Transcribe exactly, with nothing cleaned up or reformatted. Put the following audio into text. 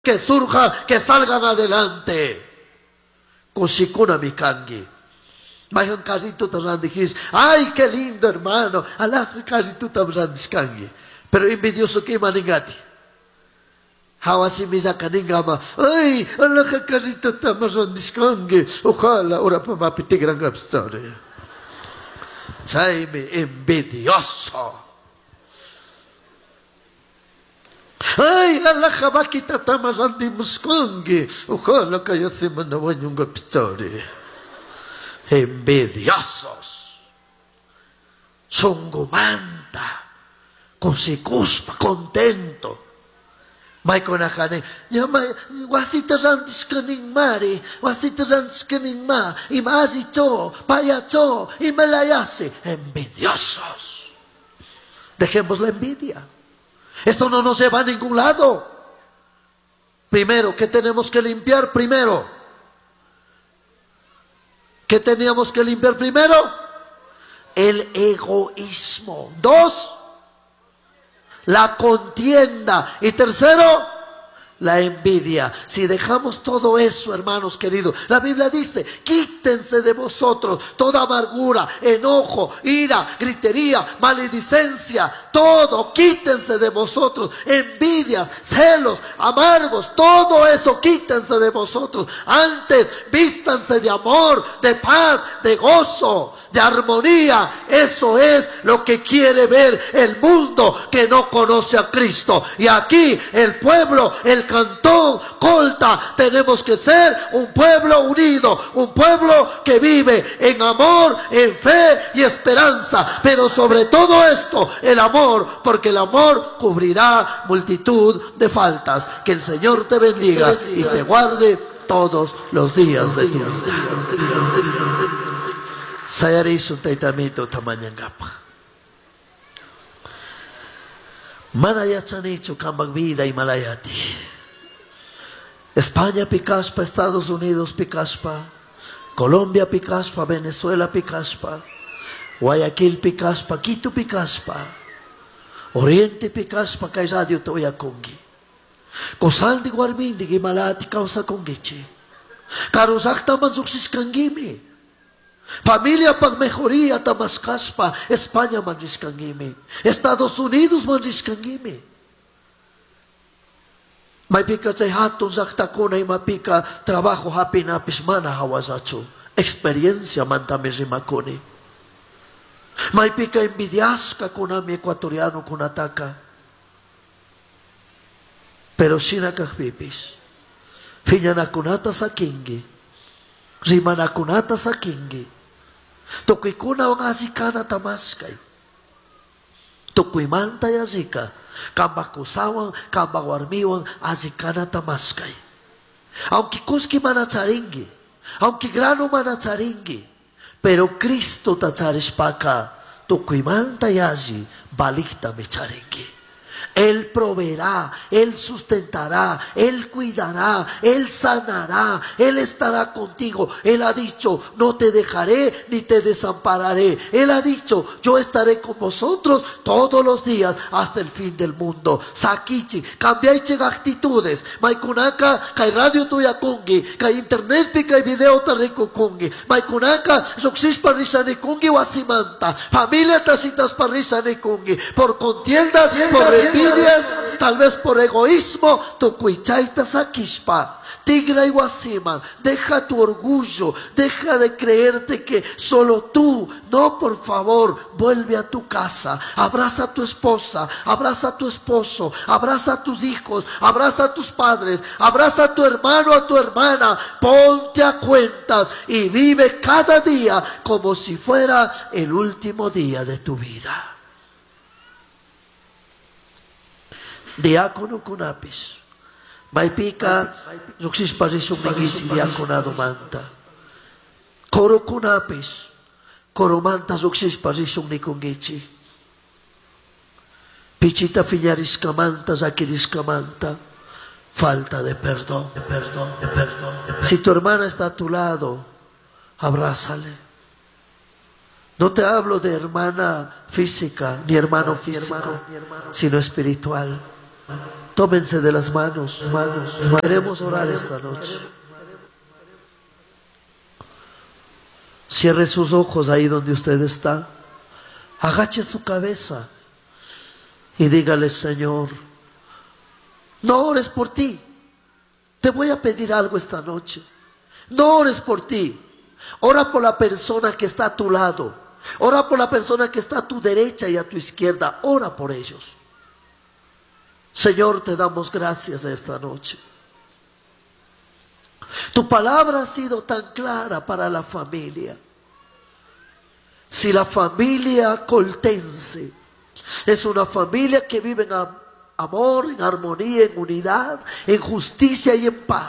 que surja, que salgan adelante. Kushikuna mikangi. Mayan carrito también dijiste, ay, qué lindo hermano, alá carrito también diskangi. Pero envidioso que maningati. Hawasi misa kaningama, ay, alá carrito también diskangi. Ojalá ahora para mapitigran gapstore. Saime envidioso. Ay, alá jabakita también diskangi. Ojalá que ya se manawan gapstore. Envidiosos, songomanta, consekuspa, contento. Maikonakane, llama, wasita rantis kaning mari, wasita rantis kaning ma, imazito, payacho, imalayase. Envidiosos. Dejemos la envidia. Esto no nos lleva a ningún lado. Primero, ¿qué tenemos que limpiar? Primero, ¿qué teníamos que limpiar primero? El egoísmo. Dos, la contienda. Y tercero, la envidia. Si dejamos todo eso, hermanos queridos, la Biblia dice, quítense de vosotros toda amargura, enojo, ira, gritería, maledicencia, todo, quítense de vosotros, envidias, celos, amargos, todo eso quítense de vosotros. Antes, vístanse de amor, de paz, de gozo, de armonía. Eso es lo que quiere ver el mundo que no conoce a Cristo. Y aquí el pueblo, el cantón, colta, tenemos que ser un pueblo unido, un pueblo que vive en amor, en fe y esperanza. Pero sobre todo esto, el amor, porque el amor cubrirá multitud de faltas. Que el Señor te bendiga y te guarde todos los días de tu vida. Sayarisu taitamito tamanyangapa. Manayachanichu kambang vida y malayati. España picaspa, Estados Unidos picaspa, Colombia picaspa, Venezuela picaspa, Guayaquil picaspa, Quito picaspa, Oriente picaspa, kay radio toya kongi. Kosal di guarmindi gimalati kausa kongichi. Karusak taman suksis kangimi. Familia pag mejoría tamaskaspa, España manriskangimi, Estados Unidos manriskangimi. May pika chay hatun zakta ko na mapika trabajo hapi na pismana hawasacho, experiencia mantami rimakoni. May pika envidias ka ko na mi ecuatoriano kunataka. Pero sinakakpipis, finyanakunata sa kingi, rimanakunata sa kingi. Tokoy kuna ang asikana tamaskay. Tokoy mantay azika. Kambakusawang, kambawarmiwang azikana tamaskay. Aunque kuski manatsaringi. Aunque grano manatsaringi. Pero Cristo tatsarispaka. Tokoy mantay azi. Balikta mecharingi. Él proveerá, Él sustentará, Él cuidará, Él sanará, Él estará contigo. Él ha dicho, no te dejaré ni te desampararé. Él ha dicho, yo estaré con vosotros todos los días hasta el fin del mundo. Sakichi, cambiaiche actitudes. Maikunaka, kay radio tuya kungi, kay internet pi kay video tariko kungi. Maikunaka, suksis parisane kungi wasimanta. Familia tasitas parisane kungi. Por contiendas, por envidias, tal vez por egoísmo, tu cuichaita sakishpa. Tigra y Guasima, deja tu orgullo, deja de creerte que solo tú. No, por favor, vuelve a tu casa, abraza a tu esposa, abraza a tu esposo, abraza a tus hijos, abraza a tus padres, abraza a tu hermano, a tu hermana. Ponte a cuentas y vive cada día como si fuera el último día de tu vida. Diácono kunapis. Maipika, suksis parisong nangiti diakonado manta. Koro kunapis, koro manta suksis parisong nikungichi. Pichita fillaris kamanta, zakiris kamanta. Falta de perdón, de perdón, de perdón, de perdón. Si tu hermana está a tu lado, abrázale. No te hablo de hermana física, ni hermano físico, sino espiritual. Tómense de las manos, manos. Queremos orar esta noche. Cierre sus ojos ahí donde usted está. Agache su cabeza y dígale: Señor, no ores por ti. Te voy a pedir algo esta noche. No ores por ti. Ora por la persona que está a tu lado. Ora por la persona que está a tu derecha y a tu izquierda. Ora por ellos. Señor, te damos gracias esta noche. Tu palabra ha sido tan clara para la familia. Si la familia coltense es una familia que vive en amor, en armonía, en unidad, en justicia y en paz,